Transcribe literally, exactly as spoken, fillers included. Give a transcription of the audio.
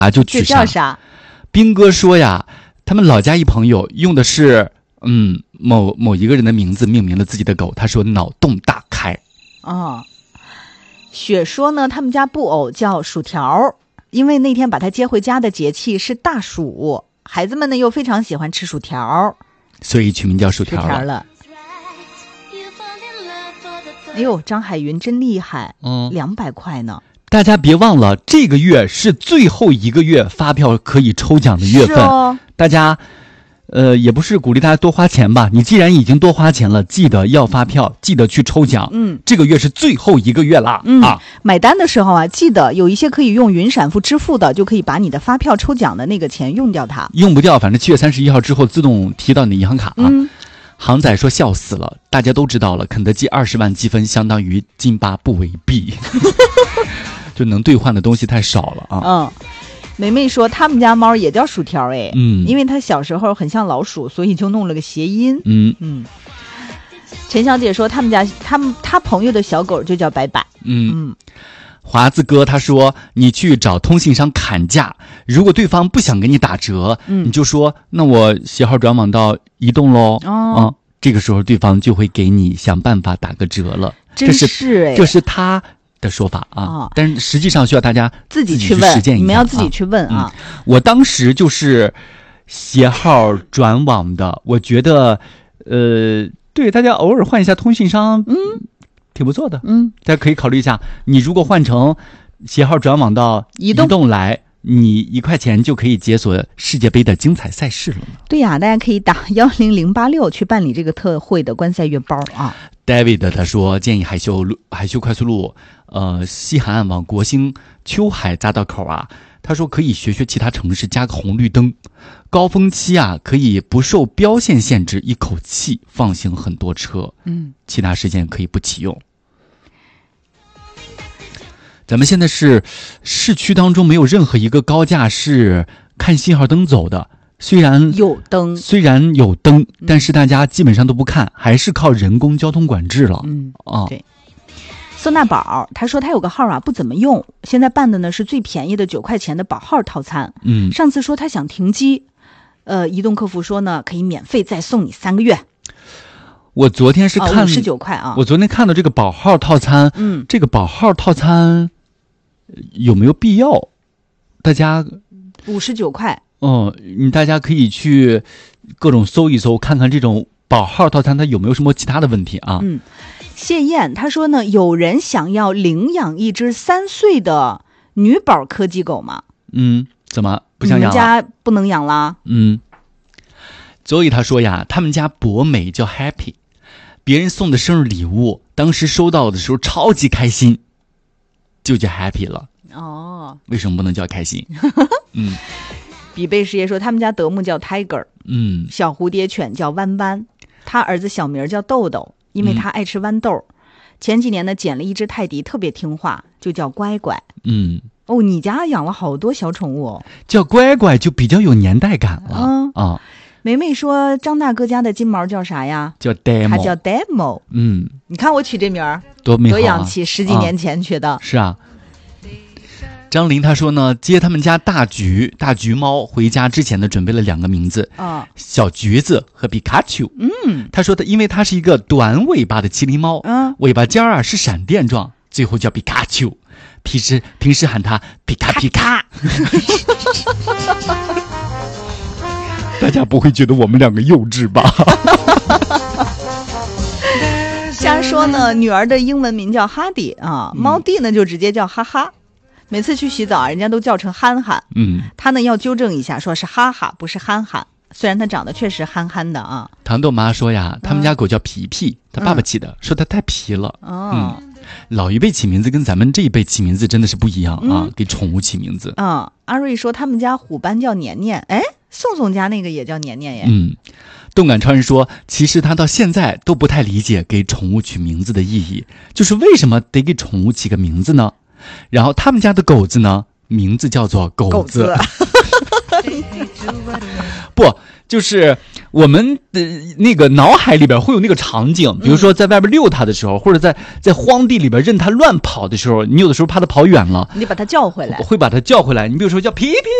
啊就取啥。 这叫啥？ 兵哥说呀，他们老家一朋友用的是嗯某某一个人的名字命名了自己的狗，他说脑洞大开。 哦，雪说呢，他们家布偶叫薯条，因为那天把他接回家的节气是大暑，孩子们呢又非常喜欢吃薯条， 所以取名叫薯条了。 薯条了。哎呦，张海云真厉害， 嗯， 两百块呢。 大家别忘了，这个月是最后一个月发票可以抽奖的月份。 是哦，大家，呃，也不是鼓励大家多花钱吧？你既然已经多花钱了，记得要发票，记得去抽奖。 嗯， 这个月是最后一个月了、 嗯、 啊！ 买单的时候啊，记得有一些可以用云闪付支付的，就可以把你的发票抽奖的那个钱用掉它。 用不掉，反正七月三十一号之后自动提到你的银行卡啊。 嗯。 航仔说笑死了，大家都知道了，肯德基二十万积分相当于津巴布韦币，就能兑换的东西太少了啊。 嗯，梅梅说他们家猫也叫薯条哎， 嗯， 因为他小时候很像老鼠，所以就弄了个谐音。 嗯嗯。陈小姐说他们家他们他朋友的小狗就叫白白。 嗯嗯。 华子哥他说你去找通信商砍价，如果对方不想给你打折， 嗯， 你就说那我携号转网到移动喽。 哦、 嗯，这个时候对方就会给你想办法打个折了。 真是哎， 这是他的说法啊、哦，但是实际上需要大家自己去问， 实践一下， 你们要自己去问啊、 嗯。我当时就是携号转网的，我觉得呃，对大家偶尔换一下通信商， 嗯。 挺不错的， 嗯， 大家可以考虑一下。你如果换成携号转网到移动, 移动来，你一块钱就可以解锁世界杯的精彩赛事了呢。 对呀、啊，大家可以打幺零零八六去办理这个特惠的观赛月包啊。 David 他说建议海修路海修快速路，呃，西海岸往国兴秋海匝道口啊。他说可以学学其他城市加个红绿灯，高峰期啊可以不受标线限制，一口气放行很多车。 嗯， 其他时间可以不启用。咱们现在是市区当中没有任何一个高架是看信号灯走的，虽然有灯， 虽然有灯，但是大家基本上都不看，还是靠人工交通管制了。 嗯啊， 对。孙大宝他说他有个号啊不怎么用，现在办的呢是最便宜的九块钱的保号套餐。 嗯， 上次说他想停机，呃，移动客服说呢可以免费再送你三个月。 我昨天是看五十九块啊， 我昨天看到这个保号套餐， 嗯， 这个保号套餐有没有必要？大家五十九块， 哦，你大家可以去各种搜一搜，看看这种保号套餐它有没有什么其他的问题啊？ 嗯。谢燕他说呢，有人想要领养一只三岁的女宝科技狗吗？ 嗯，怎么不想养了？ 你们家不能养啦？ 嗯，所以他说呀，他们家博美叫 Happy， 别人送的生日礼物，当时收到的时候超级开心，就叫 Happy 了。 哦， 为什么不能叫开心？嗯， 比贝师爷说他们家德牧叫 Tiger， 嗯， 小蝴蝶犬叫弯弯，他儿子小名叫豆豆。因为他爱吃豌豆、嗯、前几年呢捡了一只泰迪特别听话，就叫乖乖。 嗯， 哦，你家养了好多小宠物哦， 叫乖乖就比较有年代感了。 嗯啊， 梅梅说张大哥家的金毛叫啥呀？ 叫 Demo， 他叫 Demo。 嗯， 你看我取这名儿多美好、啊、 多洋气，十几年前取的、 啊、是啊。张琳他说呢，接他们家大橘大橘猫回家之前呢，准备了两个名字， 啊， 小橘子和皮卡丘。 嗯， 他说的，因为它是一个短尾巴的麒麟猫， 嗯， 尾巴尖儿啊是闪电状，最后叫皮卡丘。平时平时喊它皮卡皮卡。大家不会觉得我们两个幼稚吧？ 瞎说呢，女儿的英文名叫哈迪啊，猫弟呢就直接叫哈哈。每次去洗澡，人家都叫成憨憨。 嗯， 他呢要纠正一下，说是哈哈，不是憨憨。虽然他长得确实憨憨的啊。 糖豆妈说呀，他们家狗叫皮皮，他、嗯、爸爸起的，嗯、说他太皮了。 哦， 嗯，老一辈起名字跟咱们这一辈起名字真的是不一样啊，嗯、给宠物起名字。 啊、嗯，阿瑞说他们家虎斑叫年年，哎，宋宋家那个也叫年年耶。 嗯，动感超人说，其实他到现在都不太理解给宠物取名字的意义，就是为什么得给宠物起个名字呢？然后他们家的狗子呢，名字叫做狗子。 狗子不， 就是我们的那个脑海里边会有那个场景，比如说在外边遛它的时候，或者在在荒地里边任它乱跑的时候，你有的时候怕它跑远了， 你把它叫回来， 会把它叫回来。你比如说叫皮皮。